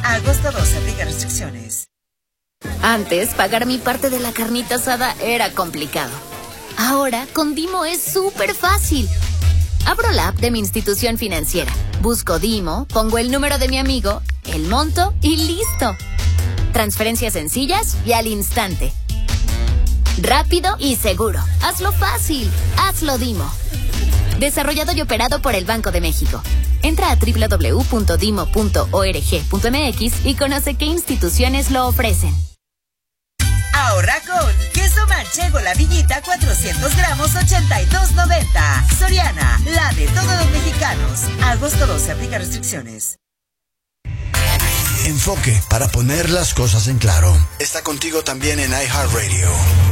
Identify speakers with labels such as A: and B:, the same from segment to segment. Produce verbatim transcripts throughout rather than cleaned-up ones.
A: Agosto doce, aplica restricciones.
B: Antes, pagar mi parte de la carnita asada era complicado. Ahora, con Dimo es súper fácil. Abro la app de mi institución financiera, busco Dimo, pongo el número de mi amigo, el monto y listo. Transferencias sencillas y al instante. Rápido y seguro. Hazlo fácil. Hazlo Dimo. Desarrollado y operado por el Banco de México. Entra a doble u doble u doble u punto dimo punto org punto m x y conoce qué instituciones lo ofrecen.
A: Ahorra con queso manchego La Villita cuatrocientos gramos ochenta y dos noventa. Soriana, la de todos los mexicanos. Agosto doce, aplica restricciones.
C: Enfoque para poner las cosas en claro. Está contigo también en iHeartRadio.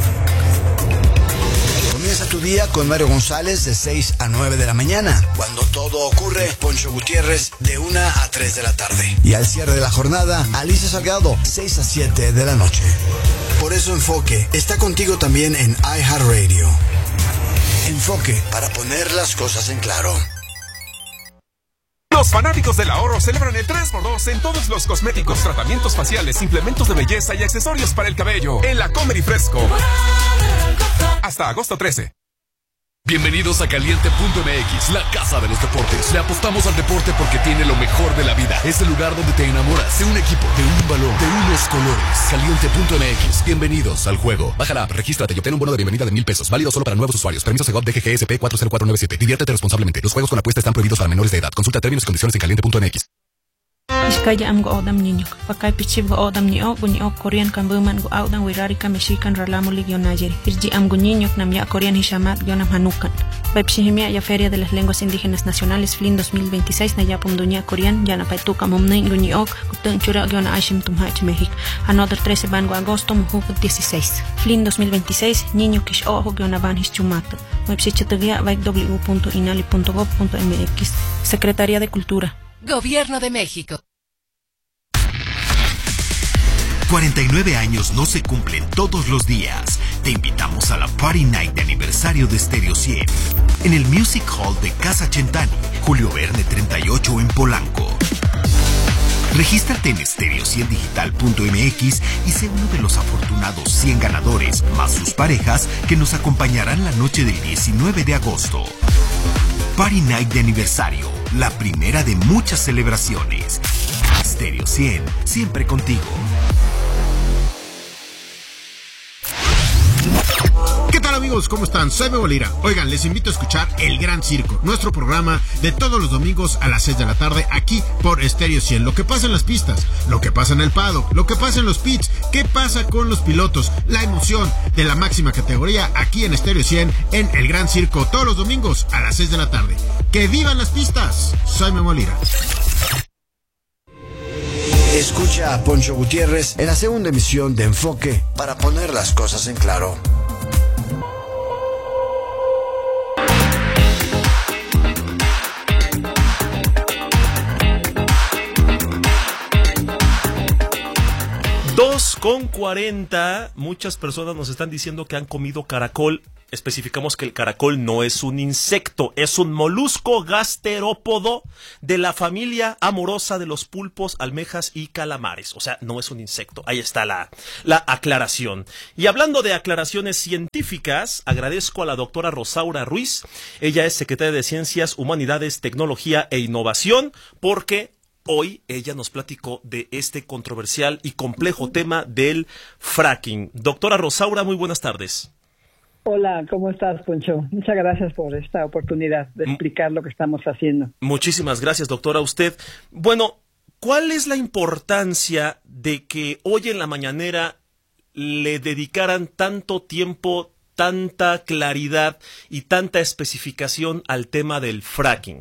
C: Comienza tu día con Mario González de seis a nueve de la mañana. Cuando todo ocurre, Poncho Gutiérrez de una a tres de la tarde. Y al cierre de la jornada, Alicia Salgado, seis a siete de la noche. Por eso Enfoque está contigo también en iHeartRadio. Enfoque para poner las cosas en claro.
D: Los fanáticos del ahorro celebran el tres por dos en todos los cosméticos, tratamientos faciales, implementos de belleza y accesorios para el cabello en la Comer y Fresco. Hasta agosto trece.
E: Bienvenidos a Caliente punto m x, la casa de los deportes. Le apostamos al deporte porque tiene lo mejor de la vida. Es el lugar donde te enamoras de un equipo, de un balón, de unos colores. Caliente punto m x. Bienvenidos al juego. Baja la app, regístrate y obtén un bono de bienvenida de mil pesos. Válido solo para nuevos usuarios. Permiso Segov D G G S P cuatro cero cuatro nueve siete. Diviértete responsablemente. Los juegos con apuesta están prohibidos para menores de edad. Consulta términos y condiciones en caliente punto m x.
F: Iskaya am go odam niño, pakay pichib go odam ni o, buni o Korean kan buman go odam wirari ka mexican ralamo ligio najeri. Irji am go niño nam ya Korean hishamat gionam hanukan. Pepshihimia ya Feria de las Lenguas Indígenas Nacionales Flin dos mil veintiséis na ya pumduña Korean ya na paituka momnei guni ok, kutun chura giona ashim tumhach México. Another trece van go agosto mujuk dieciséis. Flin dos mil veintiséis niño kish ojo giona van hischumata. Website vai w w w punto inali punto gov punto m x. Secretaría de Cultura.
G: Gobierno de México.
H: cuarenta y nueve años no se cumplen todos los días. Te invitamos a la Party Night de aniversario de Stereo cien en el Music Hall de Casa Centani, Julio Verne treinta y ocho en Polanco. Regístrate en stereo cien digital punto m x y sé uno de los afortunados cien ganadores, más sus parejas, que nos acompañarán la noche del diecinueve de agosto. Party Night de aniversario, la primera de muchas celebraciones. Stereo cien, siempre contigo.
I: ¿Qué tal amigos? ¿Cómo están? Soy Memo Lira. Oigan, les invito a escuchar El Gran Circo, nuestro programa de todos los domingos a las seis de la tarde aquí por Stereo cien. Lo que pasa en las pistas, lo que pasa en el paddock, lo que pasa en los pits, qué pasa con los pilotos, la emoción de la máxima categoría aquí en Stereo cien en El Gran Circo todos los domingos a las seis de la tarde. ¡Que vivan las pistas! Soy Memo Lira.
C: Escucha a Poncho Gutiérrez en la segunda emisión de Enfoque para poner las cosas en claro.
J: dos con cuarenta, muchas personas nos están diciendo que han comido caracol. Especificamos que el caracol no es un insecto, es un molusco gasterópodo de la familia amorosa de los pulpos, almejas y calamares. O sea, no es un insecto. Ahí está la, la aclaración. Y hablando de aclaraciones científicas, agradezco a la doctora Rosaura Ruiz. Ella es secretaria de Ciencias, Humanidades, Tecnología e Innovación, porque hoy ella nos platicó de este controversial y complejo tema del fracking. Doctora Rosaura, muy buenas tardes.
K: Hola, ¿cómo estás, Poncho? Muchas gracias por esta oportunidad de explicar lo que estamos haciendo.
J: Muchísimas gracias, doctora, a usted. Bueno, ¿cuál es la importancia de que hoy en la mañanera le dedicaran tanto tiempo, tanta claridad y tanta especificación al tema del fracking?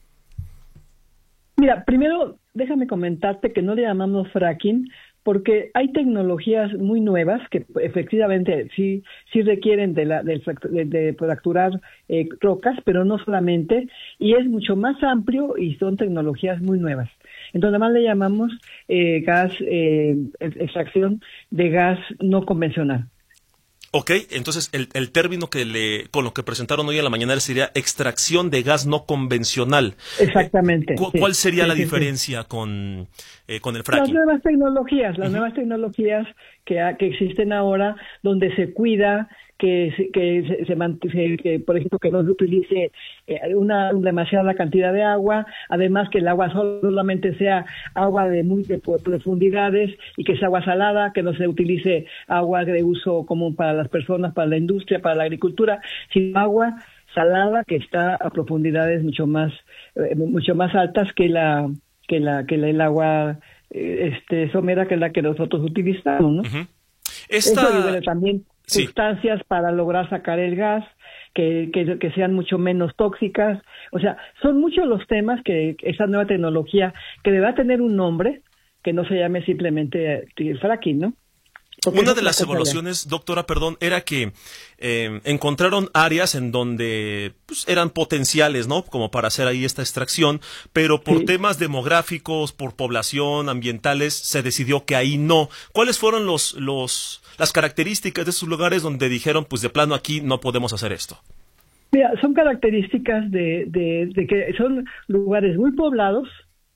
K: Mira, primero déjame comentarte que no le llamamos fracking porque hay tecnologías muy nuevas que efectivamente sí sí requieren de la de, de, de fracturar eh, rocas, pero no solamente, y es mucho más amplio y son tecnologías muy nuevas. Entonces además le llamamos eh, gas, eh, extracción de gas no convencional.
J: Ok, entonces el, el término que le con lo que presentaron hoy en la mañana sería extracción de gas no convencional.
K: Exactamente.
J: Eh, ¿cu-
K: sí,
J: ¿Cuál sería
K: sí,
J: la
K: sí,
J: diferencia sí. con eh, con el fracking.
K: Las nuevas tecnologías, las uh-huh. nuevas tecnologías que, que existen ahora, donde se cuida que se, que se, se mantiene, que por ejemplo que no se utilice eh, una demasiada cantidad de agua, además que el agua solamente sea agua de muy de profundidades y que sea agua salada, que no se utilice agua de uso común para las personas, para la industria, para la agricultura, sino agua salada que está a profundidades mucho más eh, mucho más altas que la que la que la, el agua eh, este somera, que es la que nosotros utilizamos, ¿no? Uh-huh.
J: Esta...
K: Eso, y bueno, también
J: Sí.
K: sustancias para lograr sacar el gas, que, que, que sean mucho menos tóxicas. O sea, son muchos los temas que esta nueva tecnología, que debe tener un nombre, que no se llame simplemente el fracking, ¿no? Porque
J: una de las evaluaciones, ya. doctora, perdón, era que eh, encontraron áreas en donde pues, eran potenciales, ¿no? Como para hacer ahí esta extracción, pero por sí. temas demográficos, por población, ambientales, se decidió que ahí no. ¿Cuáles fueron los, los, las características de esos lugares donde dijeron, pues de plano aquí no podemos hacer esto?
K: Mira, son características de, de, de que son lugares muy poblados,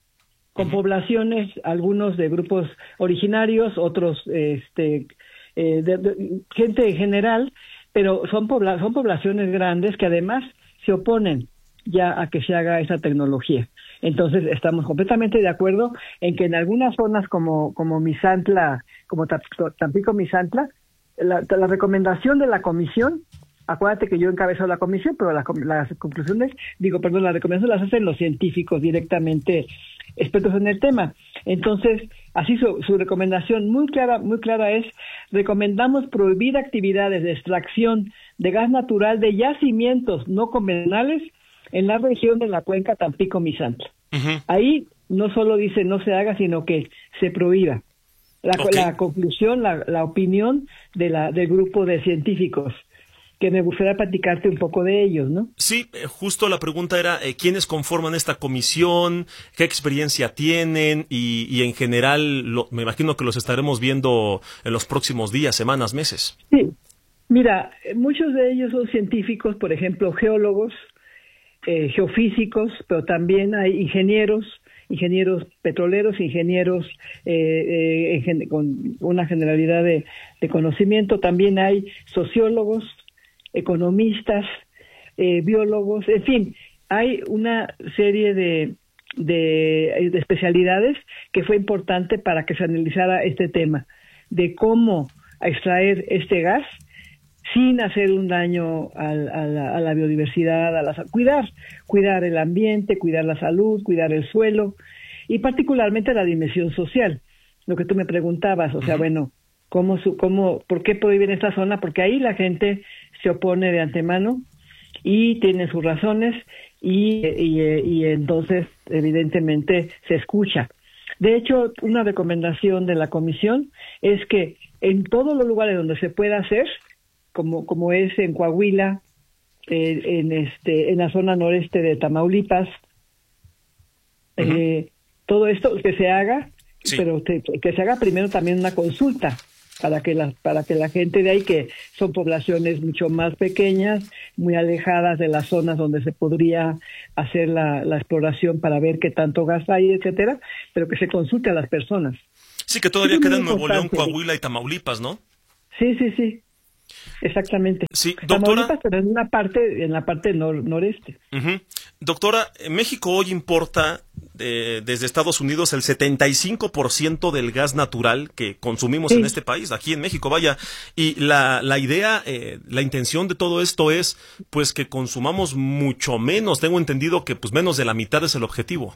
K: con uh-huh. poblaciones, algunos de grupos originarios, otros este eh, de, de, gente en general, pero son pobla- son poblaciones grandes que además se oponen ya a que se haga esa tecnología. Entonces estamos completamente de acuerdo en que en algunas zonas como como Misantla, como Tampico Misantla, la, la recomendación de la comisión, acuérdate que yo encabezo la comisión, pero las, las conclusiones, digo, perdón, las recomendaciones las hacen los científicos directamente expertos en el tema. Entonces, así su, su recomendación muy clara, muy clara es: recomendamos prohibir actividades de extracción de gas natural de yacimientos no convencionales en la región de la cuenca Tampico-Misantla. Uh-huh. Ahí no solo dice no se haga, sino que se prohíba. La, okay. la conclusión, la, la opinión de la, del grupo de científicos, que me gustaría platicarte un poco de ellos, ¿no?
J: Sí, justo la pregunta era eh, quiénes conforman esta comisión, qué experiencia tienen y, y en general lo, me imagino que los estaremos viendo en los próximos días, semanas, meses.
K: Sí, mira, muchos de ellos son científicos, por ejemplo, geólogos, eh, geofísicos, pero también hay ingenieros, ingenieros petroleros, ingenieros eh, eh, en, con una generalidad de, de conocimiento, también hay sociólogos, economistas, eh, biólogos, en fin, hay una serie de, de, de especialidades que fue importante para que se analizara este tema, de cómo extraer este gas sin hacer un daño al, a, la, a la biodiversidad, a la, cuidar, cuidar el ambiente, cuidar la salud, cuidar el suelo, y particularmente la dimensión social, lo que tú me preguntabas, o sea, uh-huh. bueno, ¿Cómo, su, cómo, ¿por qué prohíben esta zona? Porque ahí la gente se opone de antemano y tiene sus razones y, y, y entonces evidentemente se escucha. De hecho, una recomendación de la comisión es que en todos los lugares donde se pueda hacer, como, como es en Coahuila, eh, en, este, en la zona noreste de Tamaulipas, uh-huh. eh, todo esto que se haga, sí. pero que, que se haga primero también una consulta, para que la para que la gente de ahí, que son poblaciones mucho más pequeñas, muy alejadas de las zonas donde se podría hacer la, la exploración para ver qué tanto gas hay, etcétera, pero que se consulte a las personas.
J: Sí, que todavía queda en Nuevo León, Coahuila y Tamaulipas, ¿no?
K: Sí, sí, sí. Exactamente.
J: Sí, doctora.
K: Tamaulipas, pero en una parte, en la parte nor, noreste.
J: Uh-huh. Doctora, México hoy importa eh, desde Estados Unidos el setenta y cinco por ciento del gas natural que consumimos sí. en este país, aquí en México, vaya. Y la, la idea, eh, la intención de todo esto es, pues, que consumamos mucho menos. Tengo entendido que, pues, menos de la mitad es el objetivo.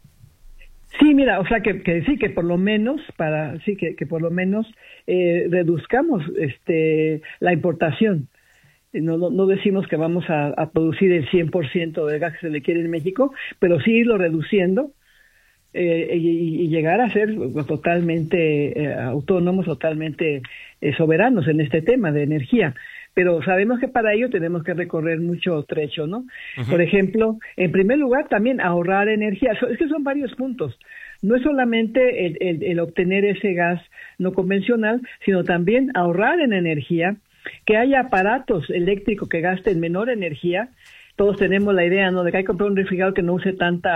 K: Sí, mira, o sea que, que sí, que por lo menos, para sí, que, que por lo menos eh, reduzcamos este la importación. No, no, no decimos que vamos a, a producir el cien por ciento del gas que se le quiere en México, pero sí irlo reduciendo eh, y, y llegar a ser totalmente eh, autónomos, totalmente eh, soberanos en este tema de energía. Pero sabemos que para ello tenemos que recorrer mucho trecho, ¿no? Uh-huh. Por ejemplo, en primer lugar, también ahorrar energía. Es que son varios puntos. No es solamente el, el, el obtener ese gas no convencional, sino también ahorrar en energía, que haya aparatos eléctricos que gasten menor energía. Todos tenemos la idea, ¿no?, de que hay que comprar un refrigerador que no use tanta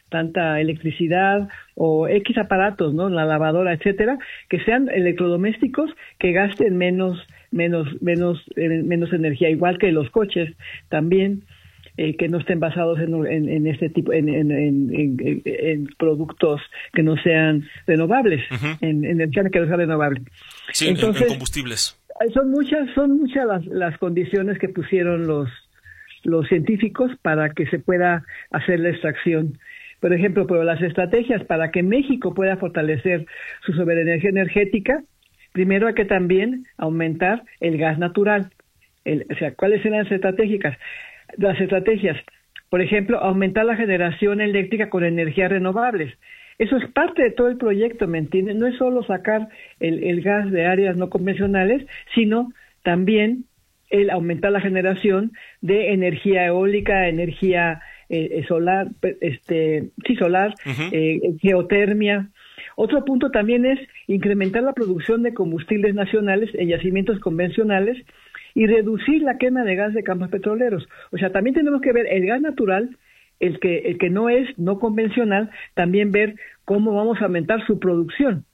K: tanta electricidad o X aparatos, ¿no? La lavadora, etcétera, que sean electrodomésticos que gasten menos menos menos eh, menos energía, igual que los coches también. Eh, que no estén basados en, en, en este tipo, en, en, en, en, en productos que no sean renovables, uh-huh. en, en energía que no sea renovable.
J: Sí, Entonces, en, en combustibles.
K: Son muchas, son muchas las, las condiciones que pusieron los, los científicos para que se pueda hacer la extracción. Por ejemplo, pero las estrategias para que México pueda fortalecer su soberanía energética, primero hay que también aumentar el gas natural. El, o sea, ¿cuáles serán las estratégicas? Las estrategias, por ejemplo, aumentar la generación eléctrica con energías renovables. Eso es parte de todo el proyecto, ¿me entiendes? No es solo sacar el, el gas de áreas no convencionales, sino también el aumentar la generación de energía eólica, energía eh, solar, este, sí, solar, uh-huh. eh, geotermia. Otro punto también es incrementar la producción de combustibles nacionales en yacimientos convencionales y reducir la quema de gas de campos petroleros. O sea, también tenemos que ver el gas natural, el que el que no es no convencional, también ver cómo vamos a aumentar su producción.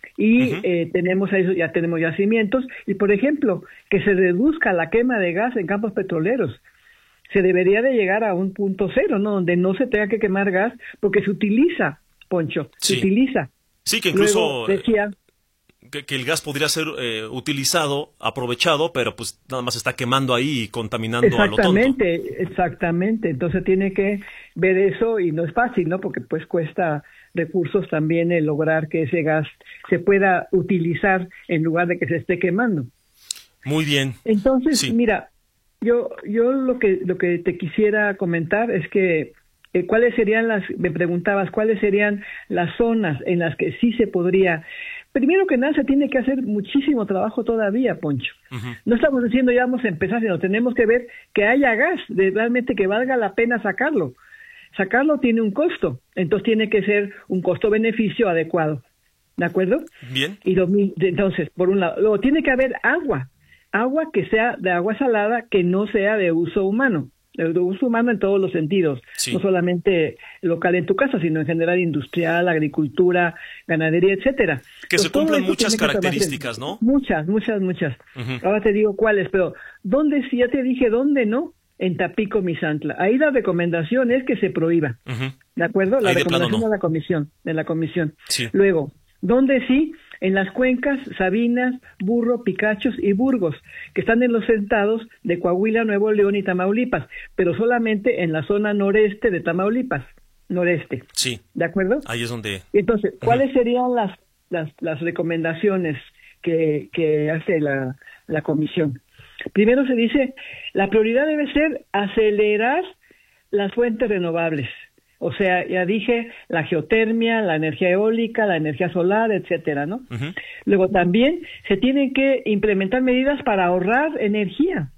K: Y uh-huh. eh, tenemos eso, ya tenemos yacimientos, y por ejemplo, que se reduzca la quema de gas en campos petroleros. Se debería de llegar a un punto cero, ¿no? Donde no se tenga que quemar gas, porque se utiliza, Poncho,
J: sí.
K: se utiliza.
J: Sí, que incluso...
K: Luego decía,
J: Que, que el gas podría ser eh, utilizado, aprovechado, pero pues nada más está quemando ahí y contaminando a lo tonto.
K: Exactamente, exactamente. Entonces tiene que ver eso y no es fácil, ¿no? Porque pues cuesta recursos también el lograr que ese gas se pueda utilizar en lugar de que se esté quemando.
J: Muy bien.
K: Entonces,
J: sí.
K: mira, yo yo lo que lo que te quisiera comentar es que eh, cuáles serían las, me preguntabas, cuáles serían las zonas en las que sí se podría. Primero que nada, se tiene que hacer muchísimo trabajo todavía, Poncho. Uh-huh. No estamos diciendo ya vamos a empezar, sino tenemos que ver que haya gas, de realmente que valga la pena sacarlo. Sacarlo tiene un costo, entonces tiene que ser un costo-beneficio adecuado. ¿De acuerdo?
J: Bien.
K: Y lo, entonces, por un lado, luego tiene que haber agua, agua que sea de agua salada, que no sea de uso humano. De uso humano en todos los sentidos, sí. No solamente local en tu casa, sino en general industrial, agricultura, ganadería, etcétera.
J: Que Entonces, se cumplen muchas características, ¿no?
K: Muchas, muchas, muchas. Uh-huh. Ahora te digo cuáles, pero ¿dónde sí? Ya te dije dónde no, en Tapico, Misantla. Ahí la recomendación es que se prohíba, uh-huh. ¿de acuerdo? La Ahí recomendación de, no. de la comisión, de la comisión.
J: Sí.
K: Luego, ¿dónde sí? En las cuencas Sabinas, Burro, Picachos y Burgos, que están en los estados de Coahuila, Nuevo León y Tamaulipas, pero solamente en la zona noreste de Tamaulipas, noreste.
J: Sí.
K: ¿De acuerdo?
J: Ahí es donde...
K: Entonces, ¿cuáles serían las las, las recomendaciones que, que hace la, la comisión? Primero se dice, la prioridad debe ser acelerar las fuentes renovables. O sea, ya dije, la geotermia, la energía eólica, la energía solar, etcétera, ¿no? Uh-huh. Luego también se tienen que implementar medidas para ahorrar energía,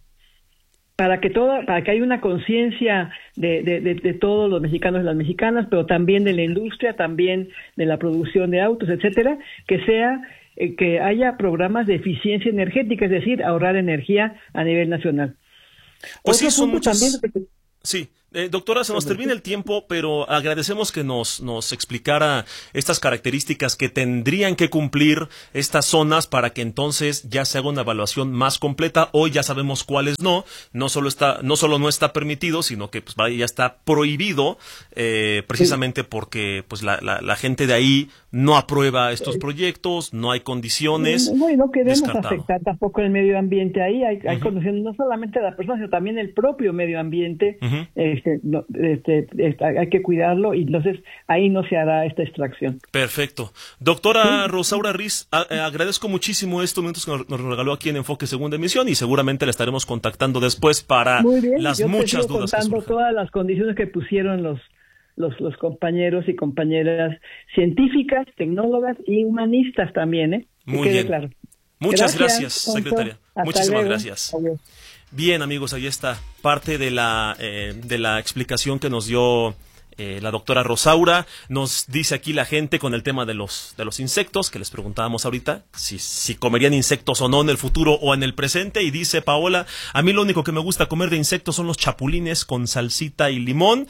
K: para que toda, para que haya una conciencia de, de, de, de todos los mexicanos y las mexicanas, pero también de la industria, también de la producción de autos, etcétera, que sea eh, que haya programas de eficiencia energética, es decir, ahorrar energía a nivel nacional.
J: Pues Otro sí, son muchas... También... Sí. Eh, doctora, se nos termina el tiempo, pero agradecemos que nos, nos explicara estas características que tendrían que cumplir estas zonas para que entonces ya se haga una evaluación más completa. Hoy ya sabemos cuáles no, no solo está, no solo no está permitido, sino que pues ya está prohibido, eh, precisamente porque pues la, la, la gente de ahí no aprueba estos proyectos, no hay condiciones.
K: No, y no queremos descartado. afectar tampoco el medio ambiente ahí, hay, hay uh-huh. condiciones no solamente de la persona, sino también el propio medio ambiente. Uh-huh. eh, Este, no, este, este, hay que cuidarlo y entonces ahí no se hará esta extracción.
J: Perfecto. Doctora sí. Rosaura Riz, a, a, agradezco muchísimo estos minutos que nos, nos regaló aquí en Enfoque Segunda Emisión y seguramente la estaremos contactando después para
K: Muy bien,
J: las
K: yo
J: muchas
K: te sigo
J: dudas
K: contando
J: que surjan.
K: Todas las condiciones que pusieron los, los, los compañeros y compañeras científicas, tecnólogas y humanistas también, ¿eh?
J: Muy bien.
K: Claro.
J: Muchas gracias, gracias secretaria.
K: Hasta
J: Muchísimas
K: luego.
J: gracias.
K: Adiós.
J: Bien, amigos, ahí está parte de la eh, de la explicación que nos dio eh, la doctora Rosaura. Nos dice aquí la gente con el tema de los de los insectos, que les preguntábamos ahorita, si, si comerían insectos o no en el futuro o en el presente. Y dice Paola, a mí lo único que me gusta comer de insectos son los chapulines con salsita y limón.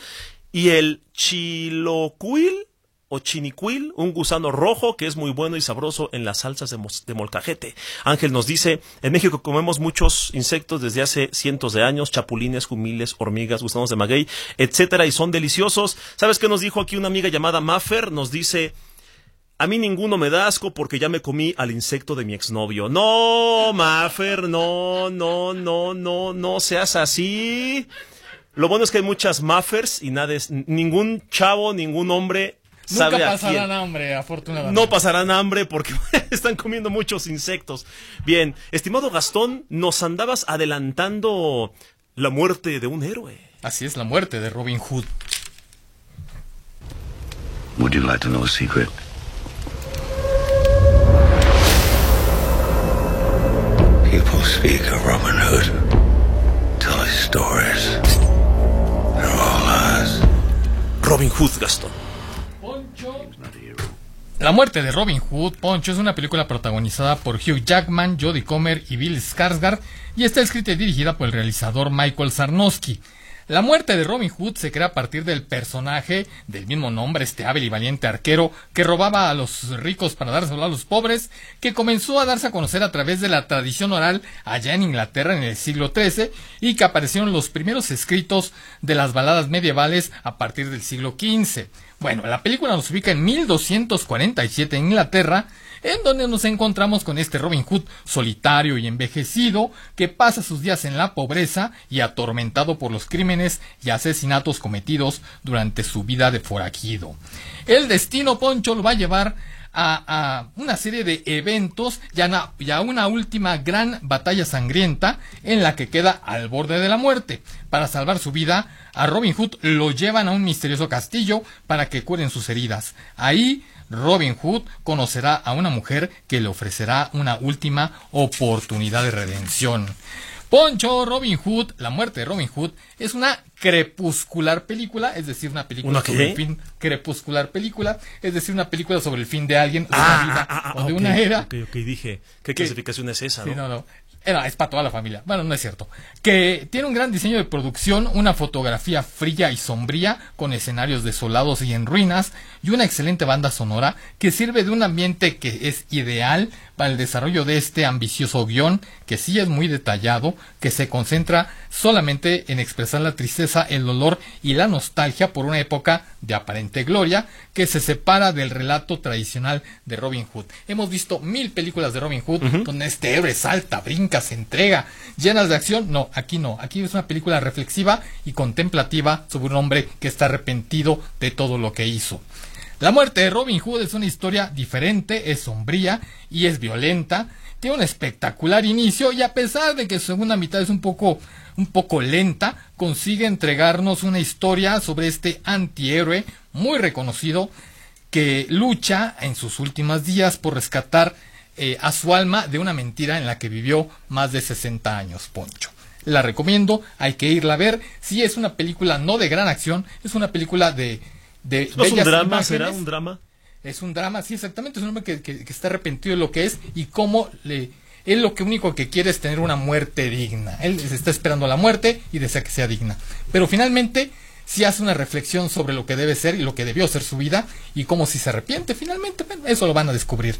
J: y el chilocuil o chinicuil, un gusano rojo que es muy bueno y sabroso en las salsas de, de molcajete. Ángel nos dice, en México comemos muchos insectos desde hace cientos de años, chapulines, jumiles, hormigas, gusanos de maguey, etcétera, y son deliciosos. ¿Sabes qué nos dijo aquí una amiga llamada Maffer? Nos dice, a mí ninguno me da asco porque ya me comí al insecto de mi exnovio. No, Maffer, no, no, no, no, no seas así. Lo bueno es que hay muchas Maffers y nada es, ningún chavo, ningún hombre
G: Nunca pasarán hambre, afortunadamente.
J: No pasarán hambre porque están comiendo muchos insectos. Bien, estimado Gastón, nos andabas adelantando la muerte de un héroe.
G: Así es, la muerte de Robin Hood.
L: Would you like to know a secret? People speak of Robin Hood, tell his stories. They're all lies.
J: Robin Hood, Gastón.
G: La muerte de Robin Hood, Poncho, es una película protagonizada por Hugh Jackman, Jodie Comer y Bill Skarsgård y está escrita y dirigida por el realizador Michael Sarnowski. La muerte de Robin Hood se crea a partir del personaje del mismo nombre, este hábil y valiente arquero que robaba a los ricos para dárselo a los pobres, que comenzó a darse a conocer a través de la tradición oral allá en Inglaterra en el siglo trece y que aparecieron los primeros escritos de las baladas medievales a partir del siglo quince. Bueno, la película nos ubica en mil doscientos cuarenta y siete en Inglaterra, en donde nos encontramos con este Robin Hood solitario y envejecido que pasa sus días en la pobreza y atormentado por los crímenes y asesinatos cometidos durante su vida de forajido. El destino, Poncho, lo va a llevar a, a una serie de eventos y a, una, y a una última gran batalla sangrienta en la que queda al borde de la muerte. Para salvar su vida, a Robin Hood lo llevan a un misterioso castillo para que curen sus heridas. Ahí Robin Hood conocerá a una mujer que le ofrecerá una última oportunidad de redención. Poncho, Robin Hood, la muerte de Robin Hood, es una crepuscular película, es decir, una película
J: ¿Una
G: sobre
J: qué?
G: el fin, crepuscular película, es decir, una película sobre el fin de alguien, de
J: Ah,
G: una vida
J: ah, ah,
G: o de
J: okay,
G: una era.
J: Ok, ok, dije, ¿qué clasificación es esa,
G: Sí,
J: no?
G: no, no. Era, es para toda la familia. Bueno, no es cierto. Que tiene un gran diseño de producción, una fotografía fría y sombría, con escenarios desolados y en ruinas, y una excelente banda sonora que sirve de un ambiente que es ideal para el desarrollo de este ambicioso guión, que sí es muy detallado, que se concentra solamente en expresar la tristeza, el dolor y la nostalgia por una época de aparente gloria, que se separa del relato tradicional de Robin Hood. Hemos visto mil películas de Robin Hood, uh-huh. donde este héroe salta, brinca, se entrega, llenas de acción. No, aquí no. Aquí es una película reflexiva y contemplativa sobre un hombre que está arrepentido de todo lo que hizo. La muerte de Robin Hood es una historia diferente, es sombría y es violenta. Tiene un espectacular inicio y a pesar de que su segunda mitad es un poco, un poco lenta, consigue entregarnos una historia sobre este antihéroe muy reconocido que lucha en sus últimos días por rescatar eh, a su alma de una mentira en la que vivió más de sesenta años, Poncho. La recomiendo, hay que irla a ver. Sí, es una película no de gran acción, es una película de... de
J: ¿No es un drama?
G: imágenes.
J: ¿Será un drama?
G: Es un drama, sí, exactamente. Es un hombre que, que, que está arrepentido de lo que es y cómo le... Él lo que único que quiere es tener una muerte digna. Él se está esperando la muerte y desea que sea digna. Pero finalmente sí hace una reflexión sobre lo que debe ser y lo que debió ser su vida y cómo si se arrepiente finalmente. Bueno, eso lo van a descubrir.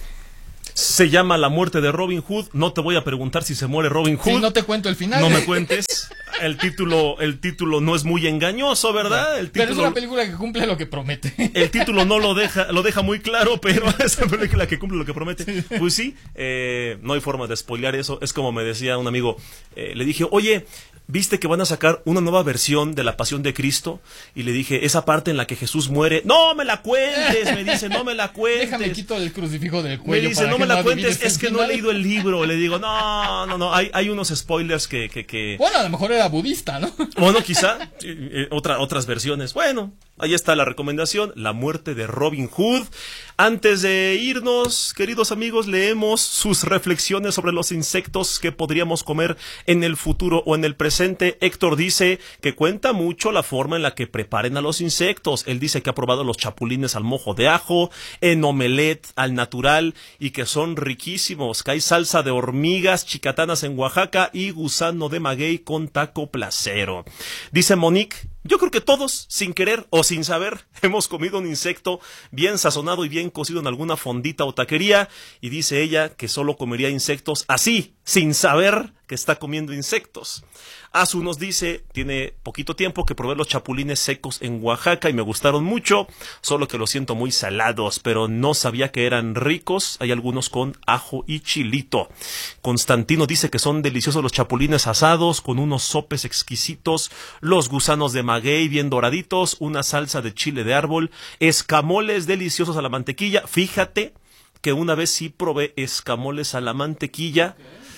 J: Se llama La muerte de Robin Hood. No te voy a preguntar si se muere Robin Hood.
G: Sí, no te cuento el final.
J: No me cuentes. El título, el título no es muy engañoso, ¿verdad? El título,
G: pero es una película que cumple lo que promete.
J: El título no lo deja, lo deja muy claro, pero es una película que cumple lo que promete. Sí. Pues sí, eh, no hay forma de spoilear eso. Es como me decía un amigo, eh, le dije, oye, ¿viste que van a sacar una nueva versión de La Pasión de Cristo? Y le dije, esa parte en la que Jesús muere, no me la cuentes, me dice, no me la cuentes.
G: Déjame quito el crucifijo del cuello.
J: Me dice,
G: para
J: no
G: que
J: me la
G: no
J: cuentes, es que
G: final.
J: no he leído el libro. Le digo, no, no, no, hay, hay unos spoilers que, que, que...
G: Bueno, a lo mejor era budista, ¿no?
J: Bueno, quizá, eh, eh, otra, otras versiones. Bueno, ahí está la recomendación, La muerte de Robin Hood. Antes de irnos, queridos amigos, leemos sus reflexiones sobre los insectos que podríamos comer en el futuro o en el presente. Héctor dice que cuenta mucho la forma en la que preparen a los insectos. Él dice que ha probado los chapulines al mojo de ajo, en omelette al natural y que son riquísimos, que hay salsa de hormigas chicatanas en Oaxaca y gusano de maguey con taco placero. Dice Monique Yo creo que todos, sin querer o sin saber, hemos comido un insecto bien sazonado y bien cocido en alguna fondita o taquería, y dice ella que solo comería insectos así, sin saber que está comiendo insectos. Azu nos dice, tiene poquito tiempo que probé los chapulines secos en Oaxaca y me gustaron mucho, solo que los siento muy salados, pero no sabía que eran ricos. Hay algunos con ajo y chilito. Constantino dice que son deliciosos los chapulines asados, con unos sopes exquisitos, los gusanos de maguey bien doraditos, una salsa de chile de árbol, escamoles deliciosos a la mantequilla. Fíjate que una vez sí probé escamoles a la mantequilla.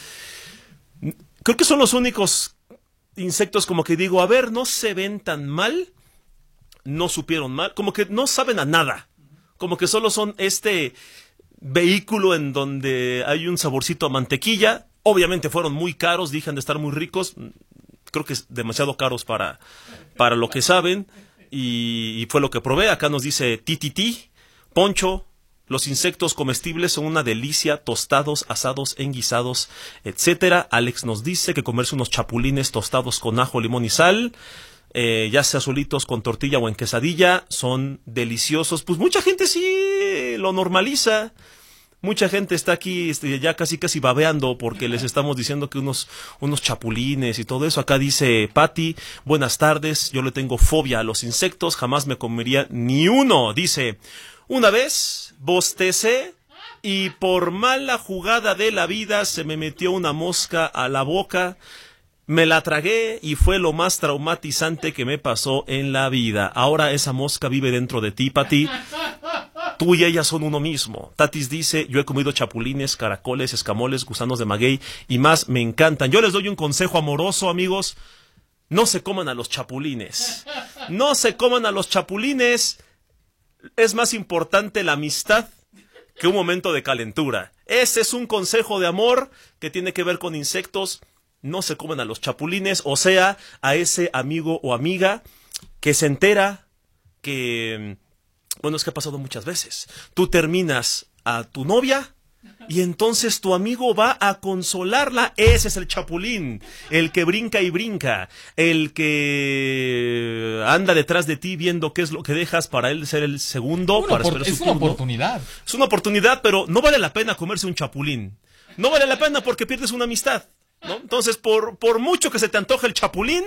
J: Creo que son los únicos insectos como que digo, a ver, no se ven tan mal, no supieron mal, como que no saben a nada, como que solo son este vehículo en donde hay un saborcito a mantequilla. Obviamente fueron muy caros, dejan de estar muy ricos, creo que es demasiado caros para, para lo que saben, y, y fue lo que probé. Acá nos dice Tititi, Poncho, los insectos comestibles son una delicia, tostados, asados, enguisados, etcétera. Alex nos dice que comerse unos chapulines tostados con ajo, limón y sal, eh, ya sea solitos con tortilla o en quesadilla, son deliciosos. Pues mucha gente sí lo normaliza. Mucha gente está aquí este, ya casi casi babeando porque les estamos diciendo que unos, unos chapulines y todo eso. Acá dice Patti, buenas tardes, yo le tengo fobia a los insectos, jamás me comería ni uno. Dice, una vez bostecé y por mala jugada de la vida se me metió una mosca a la boca, me la tragué y fue lo más traumatizante que me pasó en la vida. Ahora esa mosca vive dentro de ti, Pati. Tú y ella son uno mismo. Tatis dice, yo he comido chapulines, caracoles, escamoles, gusanos de maguey y más, me encantan. Yo les doy un consejo amoroso, amigos. No se coman a los chapulines. No se coman a los chapulines. Es más importante la amistad que un momento de calentura. Ese es un consejo de amor que tiene que ver con insectos. No se coman a los chapulines, o sea, a ese amigo o amiga que se entera que... Bueno, es que ha pasado muchas veces. Tú terminas a tu novia y entonces tu amigo va a consolarla. Ese es el chapulín, el que brinca y brinca, el que anda detrás de ti viendo qué es lo que dejas para él ser el segundo.
G: Una
J: para
G: por,
J: esperar
G: es
J: su
G: una
J: turno.
G: oportunidad.
J: Es una oportunidad, pero no vale la pena comerse un chapulín. No vale la pena porque pierdes una amistad, ¿no? Entonces, por, por mucho que se te antoje el chapulín,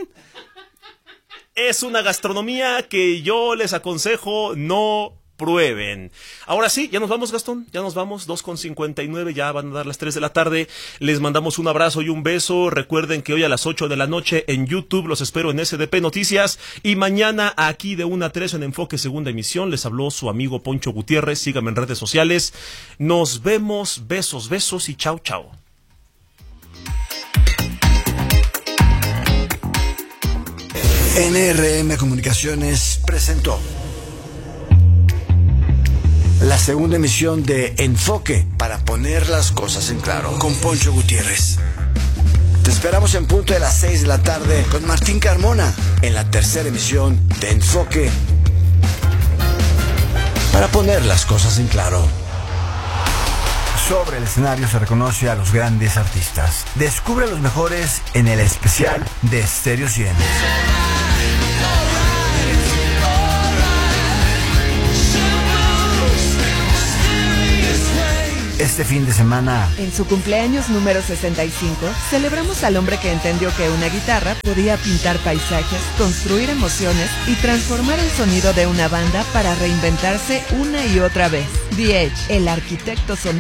J: es una gastronomía que yo les aconsejo no prueben. Ahora sí, ya nos vamos, Gastón, ya nos vamos, dos con cincuenta y nueve, ya van a dar las tres de la tarde. Les mandamos un abrazo y un beso. Recuerden que hoy a las ocho de la noche en YouTube los espero en S D P Noticias, y mañana aquí de una a tres en Enfoque Segunda Emisión. Les habló su amigo Poncho Gutiérrez. Síganme en redes sociales. Nos vemos, besos, besos y chao, chao.
C: N R M Comunicaciones presentó la segunda emisión de Enfoque, para poner las cosas en claro, con Poncho Gutiérrez. Te esperamos en punto de las seis de la tarde con Martín Carmona en la tercera emisión de Enfoque, para poner las cosas en claro. Sobre el escenario se reconoce a los grandes artistas. Descubre a los mejores en el especial de Stereo cien. Este fin de semana,
M: en su cumpleaños número sesenta y cinco, celebramos al hombre que entendió que una guitarra podía pintar paisajes, construir emociones y transformar el sonido de una banda para reinventarse una y otra vez. The Edge, el arquitecto sonoro